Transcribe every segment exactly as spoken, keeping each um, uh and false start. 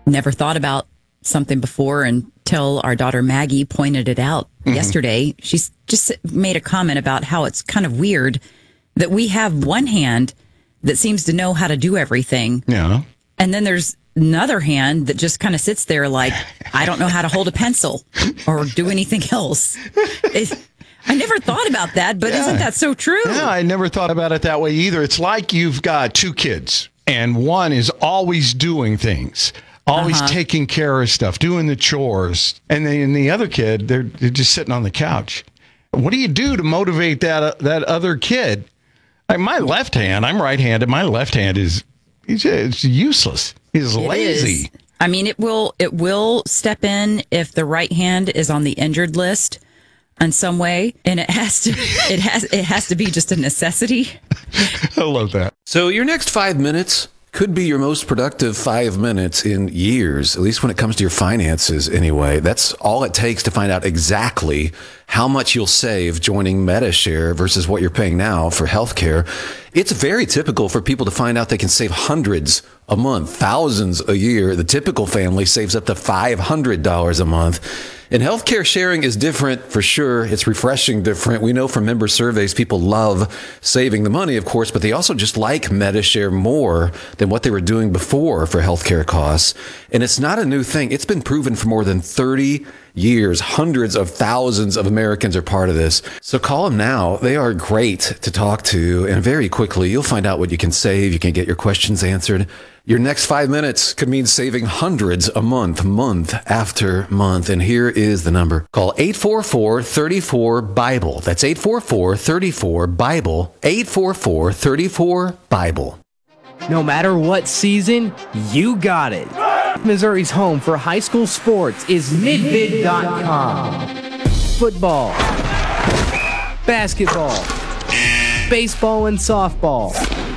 never thought about something before until our daughter Maggie pointed it out mm-hmm. yesterday. She's just made a comment about how it's kind of weird that we have one hand that seems to know how to do everything. Yeah. And then there's another hand that just kind of sits there like, I don't know how to hold a pencil or do anything else. It, I never thought about that, but yeah. isn't that so true? Yeah, I never thought about it that way either. It's like you've got two kids and one is always doing things. Always uh-huh. taking care of stuff, doing the chores. And then the other kid, they're, they're just sitting on the couch. What do you do to motivate that uh, that other kid? Like my left hand, I'm right-handed. My left hand is it's useless. It's lazy. Is. I mean, it will it will step in if the right hand is on the injured list in some way, and it has to it has it has to be just a necessity. I love that. So your next five minutes could be your most productive five minutes in years, at least when it comes to your finances anyway. That's all it takes to find out exactly how much you'll save joining Medi-Share versus what you're paying now for healthcare. It's very typical for people to find out they can save hundreds a month, thousands a year. The typical family saves up to five hundred dollars a month. And healthcare sharing is different for sure. It's refreshing different. We know from member surveys, people love saving the money, of course, but they also just like Medi-Share more than what they were doing before for healthcare costs. And it's not a new thing. It's been proven for more than thirty years. Hundreds of thousands of Americans are part of this. So call them now. They are great to talk to. And very quickly, you'll find out what you can save. You can get your questions answered. Your next five minutes could mean saving hundreds a month, month after month. And here is the number. Call eight four four, three four, BIBLE. That's eight four four, three four, BIBLE. eight four four, three four, BIBLE. No matter what season, you got it. Missouri's home for high school sports is midvid dot com. Football, basketball, baseball, and softball.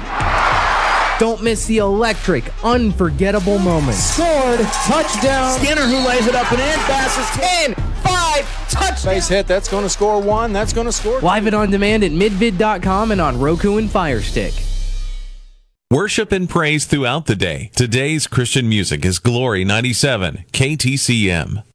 Don't miss the electric, unforgettable moments. Scored, touchdown. Skinner who lays it up and in, passes ten, five, touchdown. Base hit, that's going to score one, that's going to score two. Live and on demand at midvid dot com and on Roku and Fire Stick. Worship and praise throughout the day. Today's Christian music is Glory ninety-seven, K T C M.